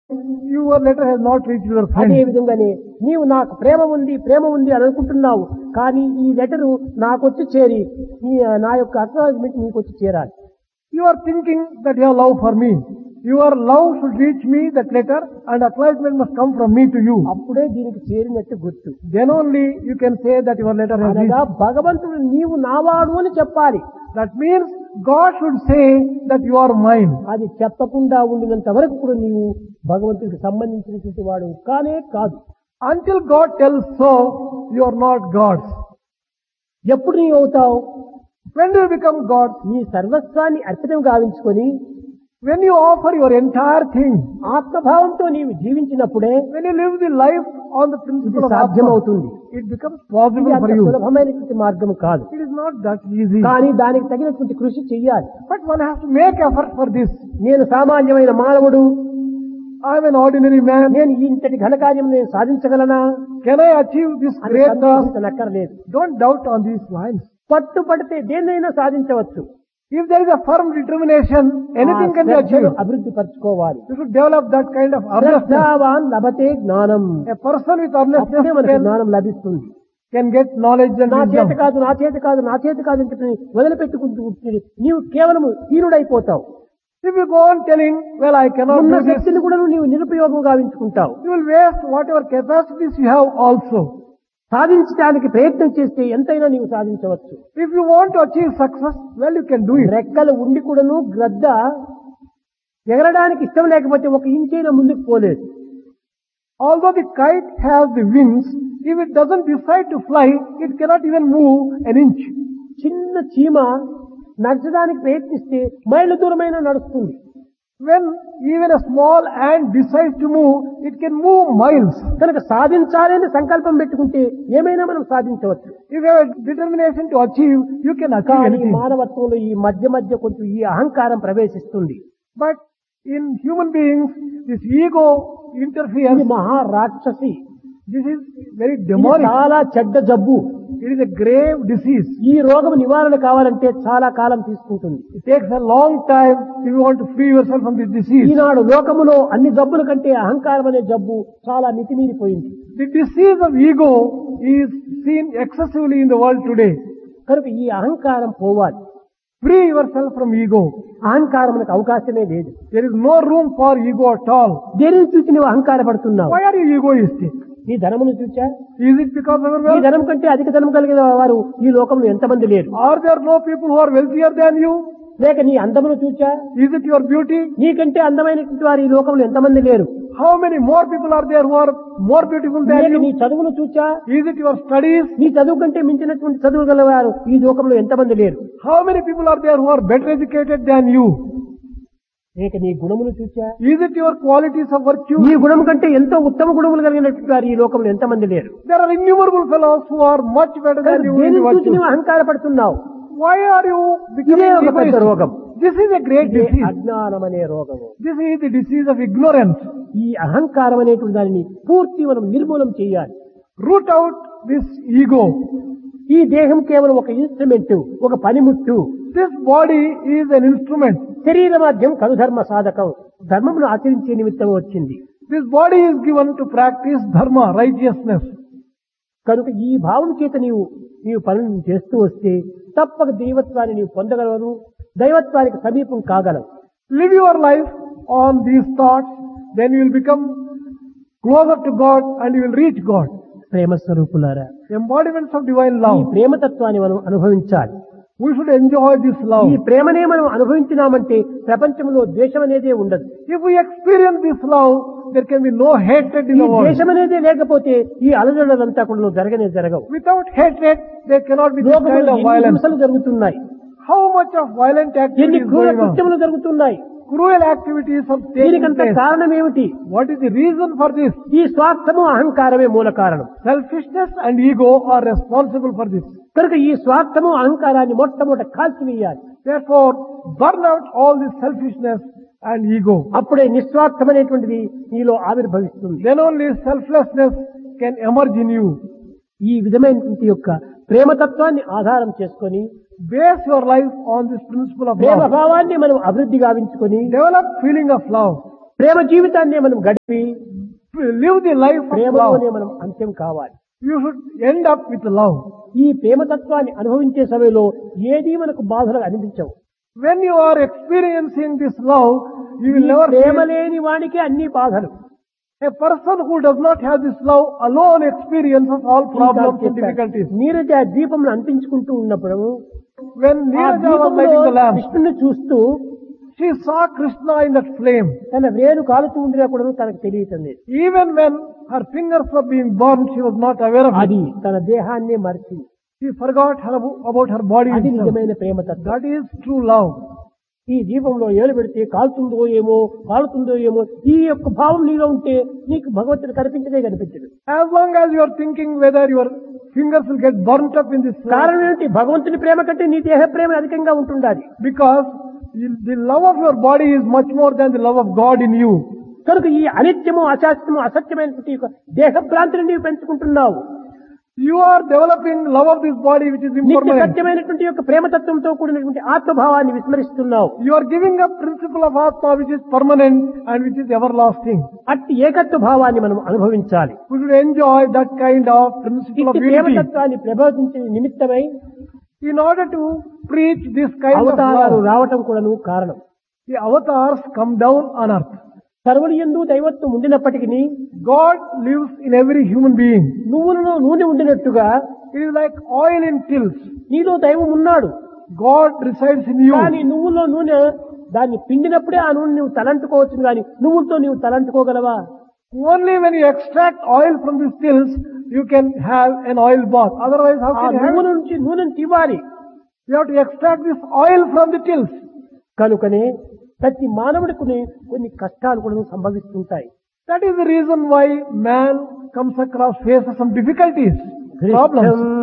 your letter has not reached your అదే friend. విధంగానే నీవు నాకు ప్రేమ ఉంది అని అనుకుంటున్నావు, కానీ ఈ లెటరు నాకొచ్చి చేరి నా యొక్క అక్నాలెడ్జ్మెంట్ నీకొచ్చి చేరాలి. You are thinking that you have love for me. Your love should reach me, that letter, and acknowledgement must come from me to you. అప్పుడే దీనికి చేరినట్టు గుర్తు. Then only you can say that your letter has అనగా reached. భగవంతుడు నీవు నావాడు అని చెప్పాలి. That means God should say that you are mine. అది చెప్పకుండా ఉండినంత వరకు కూడా నీవు భగవంతుడికి సంబంధించినటువంటి వాడు కానే కాదు. Until God tells so, you are not God's. ఎప్పుడు నీవు అవుతావు? When do you become God? నీ సర్వస్వాన్ని అర్పితం గావించుకొని When you offer your entire thing. ఆత్మభావంతో నీవు జీవించినప్పుడే When you live the life on the ఇది principle of సాధ్యమవుతుంది. Atma, it becomes possible ఇది for అంత you. సులభమైనటువంటి మార్గం కాదు. It is not that easy. కానీ దానికి తగినటువంటి కృషి చెయ్యాలి. But one has to make effort for this. నేను సామాన్యమైన మానవుడు, I am an ordinary man. నేను ఇంతటి ఘనకార్యం నేను సాధించగలనా Can I achieve this అని great task? సందేహించనక్కర్లేదు. Don't doubt on these lines. పట్టుపడితే దేన్నైనా సాధించవచ్చు. If there is a firm determination, anything can be achieved. అభివృద్ధి పరచుకోవాలి. You should develop that kind of earnestness. శ్రద్ధావాన్ లభతే జ్ఞానం. A person with అప్పుడే మనకు earnestness జ్ఞానం లభిస్తుంది. can get knowledge and నా చేత wisdom. కాదు నా చేత కాదు నా చేత కాదు అని చెప్పి వదిలిపెట్టుకుంటూ కూర్చుని నీవు కేవలం హీనుడైపోతావు. If you go on telling, well, I cannot ఉన్న do this, శక్తిని కూడా నీవు నిరుపయోగం గావించుకుంటావు. you will waste whatever capacities you have also. సాధించడానికి ప్రయత్నం చేస్తే ఎంతైనా నీవు సాధించవచ్చు. If you want to achieve success, well, you can do it. రెక్కలు ఉండి కూడాను గ్రద్ద ఎగరడానికి ఇష్టం లేకపోతే ఒక ఇంచైనా ముందుకు పోలేదు. Although the kite has the wings, if it doesn't decide to fly, it cannot even move an inch. చిన్న చీమ నడచడానికి ప్రయత్నిస్తే మైళ్ళ దూరమైన నడుస్తుంది. When even a small ant decides to move, it can move miles. కనుక సాధించాలని సంకల్పం పెట్టుకుంటే ఏమైనా మనం సాధించవచ్చు. If you have a determination to achieve, you can achieve కానీ anything. మానవత్వంలో ఈ మధ్య కొంచెం ఈ అహంకారం ప్రవేశిస్తుంది. But in human beings, this ego ఇది interferes. మహా రాక్షసి. This is very ఇది demonic. చాలా చెడ్డ జబ్బు. It is a grave disease. ఈ రోగం నివారణ కావాలంటే చాలా కాలం తీసుకుంటుంది. It takes a long time if you want to free yourself from this disease. ఈనాడు లోకములో అన్ని జబ్బుల కంటే అహంకారం అనే జబ్బు చాలా మితిమీరిపోయింది. The disease of ego is seen excessively in the world today. కనుక ఈ అహంకారం పోవాలి. Free yourself from ego. అహంకారమునకు అవకాశమే లేదు. There is no room for ego at all. దేనిని చూసి నువ్వు అహంకారపడుతున్నావు? Why are you egoistic? నీ ధనమును చూచా? Is it because of your ఈ wealth? ధనం కంటే అధిక ధనం కలిగిన వారు ఈ లోకంలో ఎంతమంది లేరు? Are there no people who are wealthier than you? లేక నీ అందమును చూచా? Is it your beauty? నీకంటే అందమైనటువంటి వారు ఈ లోకంలో ఎంతమంది లేరు? How many more people are there who are more beautiful లేక than నీ you? చదువును చూచా? Is it your studies? నీ చదువు కంటే మించినటువంటి చదువు గలవారు ఈ లోకంలో ఎంతమంది లేరు? How many people are there who are better educated than you? లేక నీ గుణమును చూచా? Is it your qualities of virtue? నీ గుణం కంటే ఎంతో ఉత్తమ గుణములు కలిగినటువంటి వారు ఈ లోకంలో ఎంతమంది లేరు? There are innumerable fellows who are much better than you in దేనిని చూసి virtue. నువ్వు అహంకారపడుతున్నావు? Why are you ఇదే becoming ఒక పెద్ద egoistic? రోగం. This is a great ఇదే disease. అజ్ఞానం అనే రోగము. This is the disease of ignorance. ఈ అహంకారం అనేటువంటి దానిని పూర్తి మనం నిర్మూలం చేయాలి. Root out this ego. ఈ దేహం కేవలం ఒక ఇన్స్ట్రుమెంట్, ఒక పనిముట్టు. This body is an instrument. శరీర మాధ్యం కనుధర్మ సాధకం, ధర్మమును ఆచరించే నిమిత్తం వచ్చింది. This body is given to practice dharma, righteousness. కనుక ఈ భావం చేత నీవు పనులను చేస్తూ వస్తే తప్పక దైవత్వాన్ని నీవు పొందగలవు, దైవత్వానికి సమీపం కాగలవు. Live your life on these thoughts, then you will become closer to God and you will reach God. ప్రేమ స్వరూపులారా, Embodiments of divine ఈ love. ప్రేమతత్వాన్ని మనం అనుభవించాలి. We should enjoy this love. ఈ ప్రేమనే మనం అనుభవించినామంటే ప్రపంచంలో ద్వేషం అనేదే ఉండదు. If we experience this love, there can be no hatred in ఈ the world. ద్వేషం అనేదే లేకపోతే ఈ అలజడులంతా కూడా జరగవు. Without hatred, there cannot be this లోకంలో kind of ఎన్ని violence. హింసలు జరుగుతున్నాయి, How much of violent activity ఎన్ని is క్రూర going on? కృత్యములు జరుగుతున్నాయి. Cruel activities are taking దీనికంత place. కారణం ఏమిటి? What is the reason for this? ఈ స్వార్థము అహంకారమే మూల కారణం. Selfishness and ego are responsible for this. కనుక ఈ స్వార్థము అహంకారాన్ని మొట్టమొదట కాల్చివేయాలి. Therefore, burn out all this selfishness and ego. అప్పుడే నిస్వార్థం అనేటువంటిది నీలో ఆవిర్భవిస్తుంది. Then only selflessness can emerge in you. ఈ విధమైనటువంటి యొక్క ప్రేమతత్వాన్ని ఆధారం చేసుకొని Base your life on this principle of Prema love. భావాన్ని మనం అభివృద్ధి గావించుకొని Develop feeling of love. ప్రేమ జీవితాన్ని మనం గడిపి live the life of ప్రేమలోనే love. మనం అంత్యం కావాలి. You should end up with love. ఈ ప్రేమతత్వాన్ని అనుభవించే సమయంలో ఏదీ మనకు బాధలు అనిపించవు. When you are experiencing this love, you will ఈ never ప్రేమ feel. లేని వాడికి అన్ని బాధలు. A person who does not have this love alone experiences all problems and difficulties. Neeraja దీపంలో అంటించుకుంటూ ఉన్నప్పుడు When ఆ Neeraja was దీపంలో lighting the lamp, కృష్ణుని చూస్తూ she saw Krishna in that flame. తన వేలు కాలుతూ ఉండినా కూడా తనకు తెలియటం లేదు. Even when her fingers were being burned, she was not aware of it. అది తన దేహాన్నే మరిచి She forgot about her body అది itself. నిజమైన ప్రేమతత్వం. That is true love. ఈ దీపంలో ఏలు పెడితే కాలుతుందో ఏమో కాలుతుందో ఏమో ఈ యొక్క భావం నీలో ఉంటే నీకు భగవంతుడు కనిపించదే కనిపించదు. As long as you are thinking whether your fingers will get burnt up in this flame, కారణం ఏంటి? భగవంతుని ప్రేమ కంటే నీ దేహ ప్రేమ అధికంగా ఉంటుండాలి. because the love of your body is much more than the love of God in you. కనుక ఈ అనిత్యము అశాస్త్రము అసత్యమైనటువంటి యొక్క దేహ భ్రాంతిని నీవు పెంచుకుంటున్నావు. You are developing love of this body which is నిత్య impermanent. సత్యమైనటువంటి యొక్క ప్రేమతత్వంతో కూడినటువంటి ఆత్మభావాన్ని విస్మరిస్తున్నావు. You are giving up principle of Atma which is permanent and which is everlasting. అట్టి ఏకత్వ భావాన్ని మనం అనుభవించాలి. We should enjoy that kind of principle of ఇట్టి unity. ప్రేమతత్వాన్ని ప్రబోధించే నిమిత్తమై In order to preach this kind of అవతారాలు love, రావటం కూడాను కారణం. the avatars come down on earth. సర్వులు యందు దైవత్వం ఉండినప్పటికీ God lives in every human being. నువ్వులలో నూనె ఉండినట్టుగా It is like oil in tills. నీలో దైవం ఉన్నాడు. God resides in you. కానీ నువ్వులో నూనె దాన్ని పిండినప్పుడే ఆ నూనె నువ్వు తలంటుకోవచ్చు కానీ నువ్వులతో నీవు తలంటుకోగలవా? Only when you extract oil from these tills, you can have an oil bath. Otherwise, how ఆ can you నువ్వు have it? నుంచి నూనెను తీవాలి. You have to extract this oil from the tills. కనుకనే ప్రతి మానవుడికి కొన్ని కష్టాలు కూడా సంభవిస్తుంటాయి. That is the reason why man comes across, faces some difficulties, problems.